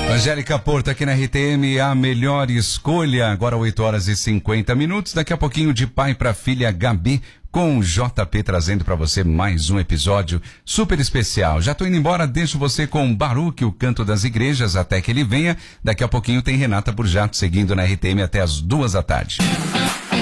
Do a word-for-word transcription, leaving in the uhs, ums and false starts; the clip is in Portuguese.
Angélica Porto aqui na R T M, a melhor escolha. Agora oito horas e cinquenta minutos. Daqui a pouquinho de pai para filha Gabi, com o J P trazendo para você mais um episódio super especial. Já tô indo embora, deixo você com Baruque, o canto das igrejas, até que ele venha. Daqui a pouquinho tem Renata Burjato seguindo na R T M até as duas da tarde.